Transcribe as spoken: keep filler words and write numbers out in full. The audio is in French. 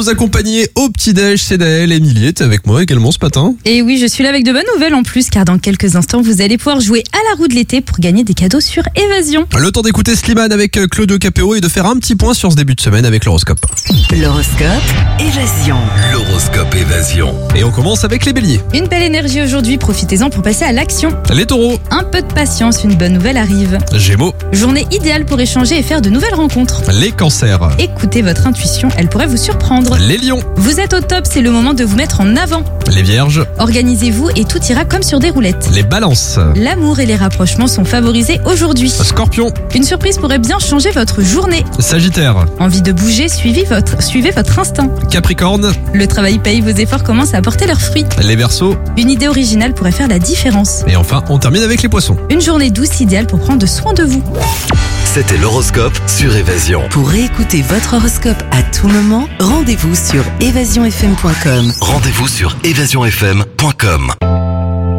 Vous accompagnez au petit-déj, c'est Naël. Émilie est avec moi également ce matin. Et oui, je suis là avec de bonnes nouvelles en plus, car dans quelques instants, vous allez pouvoir jouer à la roue de l'été pour gagner des cadeaux sur Évasion. Le temps d'écouter Slimane avec Claudio Capéo et de faire un petit point sur ce début de semaine avec l'horoscope. L'horoscope Évasion. L'horoscope Évasion. Et on commence avec les béliers. Une belle énergie aujourd'hui, profitez-en pour passer à l'action. Les taureaux. Un peu de patience, une bonne nouvelle arrive. Gémeaux. Journée idéale pour échanger et faire de nouvelles rencontres. Les cancers. Écoutez votre intuition, elle pourrait vous surprendre. Les lions. Vous êtes au top, c'est le moment de vous mettre en avant. Les vierges. Organisez-vous et tout ira comme sur des roulettes. Les balances. L'amour et les rapprochements sont favorisés aujourd'hui. Scorpion. Une surprise pourrait bien changer votre journée. Sagittaire. Envie de bouger, suivez votre, suivez votre instinct. Capricorne. Le travail paye, vos efforts commencent à porter leurs fruits. Les verseaux. Une idée originale pourrait faire la différence. Et enfin, on termine avec les poissons. Une journée douce idéale pour prendre soin de vous. C'était l'horoscope sur Évasion. Pour réécouter votre horoscope à tout moment, rendez-vous sur évasion f m point com. Rendez-vous sur évasion f m point com.